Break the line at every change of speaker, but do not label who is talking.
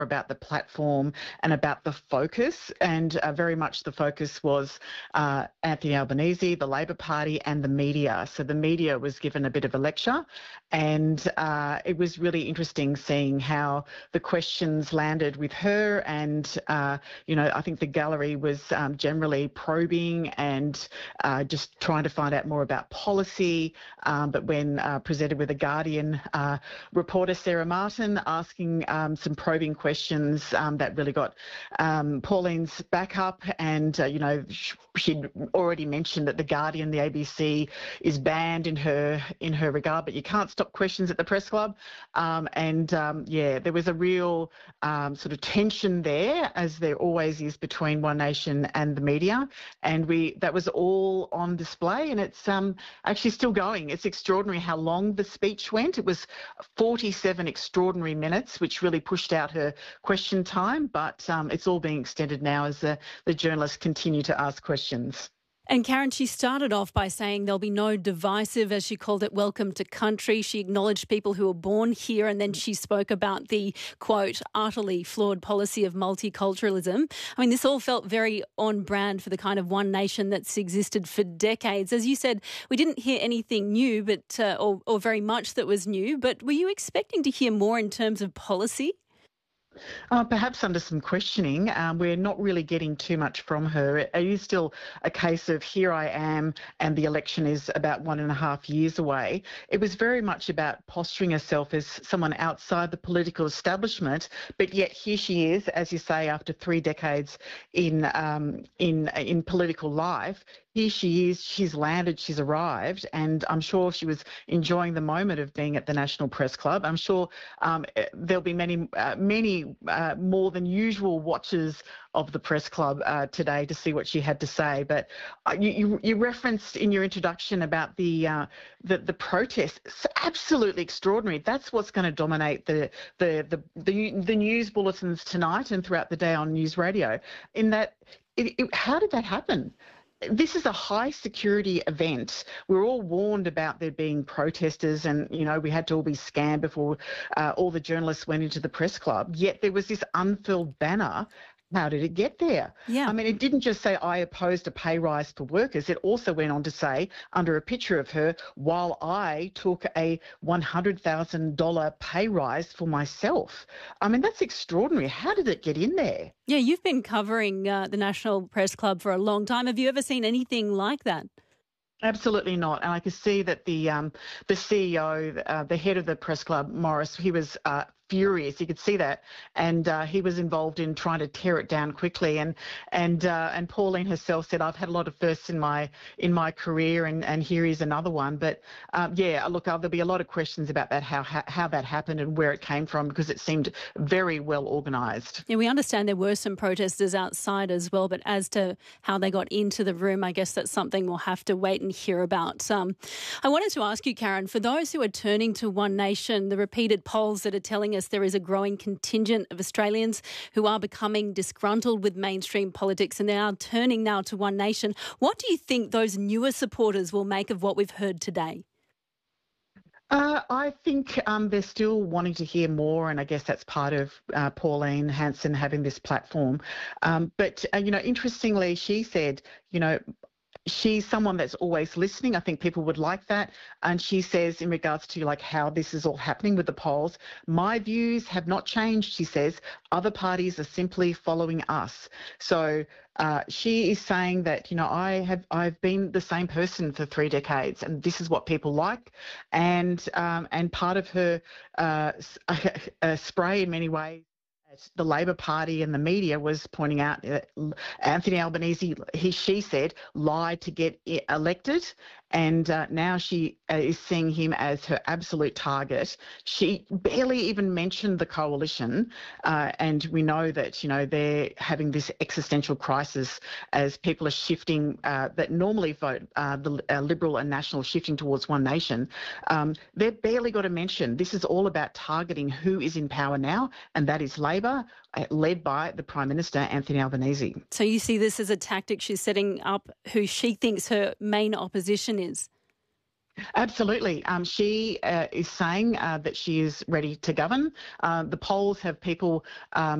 about the platform and about the focus, and very much the focus was Anthony Albanese, the Labor Party and the media. So the media was given a bit of a lecture, and it was really interesting seeing how the questions landed with her, and I think the gallery was generally probing and just trying to find out more about policy, but when presented with a Guardian reporter, Sarah Martin, asking some probing questions that really got Pauline's back up, and she'd already mentioned that the Guardian, the ABC, is banned in her regard, but you can't stop questions at the press club, there was a real sort of tension there, as there always is between One Nation and the media, and that was all on display, and it's actually still going. It's extraordinary how long the speech went. It was 47 extraordinary minutes, which really pushed out her question time, but it's all being extended now as the journalists continue to ask questions.
And Karen, she started off by saying there'll be no divisive, as she called it, welcome to country. She acknowledged people who were born here, and then she spoke about the, quote, utterly flawed policy of multiculturalism. I mean, this all felt very on brand for the kind of One Nation that's existed for decades. As you said, we didn't hear anything new, but or very much that was new, but were you expecting to hear more in terms of policy?
Perhaps under some questioning. We're not really getting too much from her. It is still a case of here I am and the election is about 1.5 years away. It was very much about posturing herself as someone outside the political establishment, but yet here she is, as you say, after 3 decades in political life. Here she is, she's landed, she's arrived, and I'm sure she was enjoying the moment of being at the National Press Club. I'm sure there'll be many more than usual watchers of the press club today to see what she had to say. But you referenced in your introduction about the protest. It's absolutely extraordinary. That's what's going to dominate the news bulletins tonight and throughout the day on News Radio. In that, how did that happen? This is a high security event. We're all warned about there being protesters, and, we had to all be scanned before all the journalists went into the press club. Yet there was this unfurled banner. How did it get there?
Yeah.
I mean, it didn't just say, I opposed a pay rise for workers. It also went on to say, under a picture of her, while I took a $100,000 pay rise for myself. I mean, that's extraordinary. How did it get in there?
Yeah, you've been covering the National Press Club for a long time. Have you ever seen anything like that?
Absolutely not. And I could see that the CEO, the head of the press club, Morris, he was furious. You could see that, and he was involved in trying to tear it down quickly. And Pauline herself said, "I've had a lot of firsts in my career, and here is another one." But look, there'll be a lot of questions about that, how that happened and where it came from, because it seemed very well organised.
Yeah, we understand there were some protesters outside as well, but as to how they got into the room, I guess that's something we'll have to wait and hear about. I wanted to ask you, Karen, for those who are turning to One Nation, the repeated polls that are telling us there is a growing contingent of Australians who are becoming disgruntled with mainstream politics and they are turning now to One Nation. What do you think those newer supporters will make of what we've heard today?
I think they're still wanting to hear more, and I guess that's part of Pauline Hanson having this platform. But interestingly, she said, she's someone that's always listening. I think people would like that. And she says, in regards to how this is all happening with the polls, my views have not changed, she says. Other parties are simply following us. So she is saying that, I've been the same person for 3 decades, and this is what people like. And part of her spray in many ways, the Labor Party and the media was pointing out that Anthony Albanese, she said, lied to get elected, and now she is seeing him as her absolute target. She barely even mentioned the coalition, and we know that, they're having this existential crisis as people are shifting, that normally vote the Liberal and National, shifting towards One Nation. They've barely got a mention. This is all about targeting who is in power now, and that is Labor, led by the Prime Minister, Anthony Albanese.
So you see this as a tactic she's setting up who she thinks her main opposition is?
Absolutely. She is saying that she is ready to govern. The polls have people